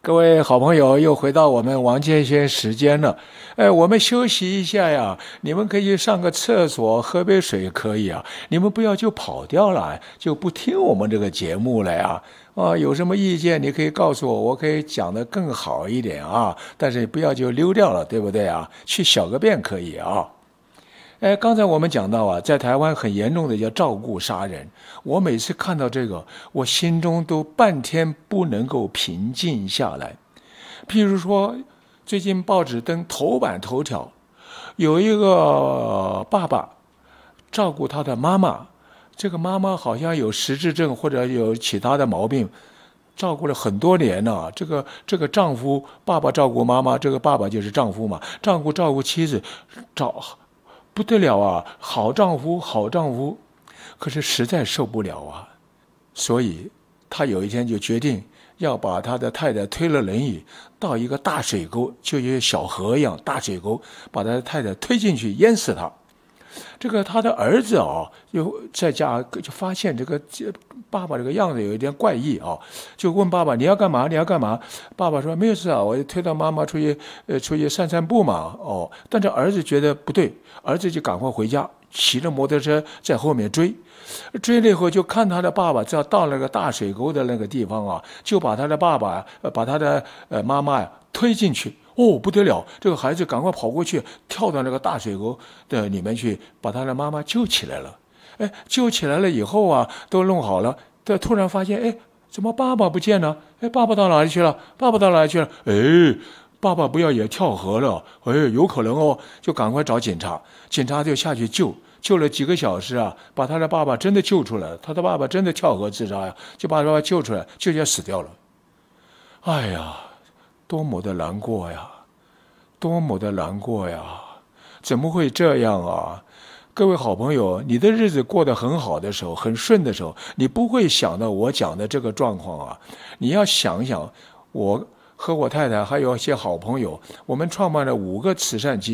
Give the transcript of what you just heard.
各位好朋友，又回到我们王建轩时间了。我们休息一下呀，你们可以上个厕所，喝杯水可以啊。你们不要就跑掉了，就不听我们这个节目了呀。有什么意见你可以告诉我，我可以讲得更好一点啊。但是不要就溜掉了，对不对啊？去小个便可以啊。刚才我们讲到啊，在台湾很严重的叫照顾杀人。我每次看到这个，我心中都半天不能够平静下来。譬如说，最近报纸登头版头条，有一个爸爸照顾他的妈妈，这个妈妈好像有失智症或者有其他的毛病，照顾了很多年了。这个丈夫，爸爸照顾妈妈，这个爸爸就是丈夫嘛，照顾妻子，不得了啊，好丈夫，好丈夫，可是实在受不了啊，所以他有一天就决定要把他的太太推了轮椅到一个大水沟，就像小河一样大水沟，把他的太太推进去淹死他。这个他的儿子又在家就发现这个爸爸这个样子有一点怪异就问爸爸你要干嘛？你要干嘛？爸爸说没有事啊，我推到妈妈出去散散步嘛。但是儿子觉得不对，儿子就赶快回家，骑着摩托车在后面追了以后，就看他的爸爸到那个大水沟的那个地方就把他的爸爸把他的妈妈推进去。不得了！这个孩子赶快跑过去，跳到那个大水沟的里面去，把他的妈妈救起来了。救起来了以后都弄好了，他突然发现，怎么爸爸不见了？爸爸到哪里去了？爸爸到哪里去了？爸爸不要也跳河了？有可能就赶快找警察，警察就下去救了几个小时把他的爸爸真的救出来了。他的爸爸真的跳河自杀呀，就把他爸爸救出来，就要死掉了。哎呀！多么的难过呀，多么的难过呀！怎么会这样啊？各位好朋友，你的日子过得很好的时候，很顺的时候，你不会想到我讲的这个状况你要想想，我和我太太还有一些好朋友，我们创办了5个慈善基金。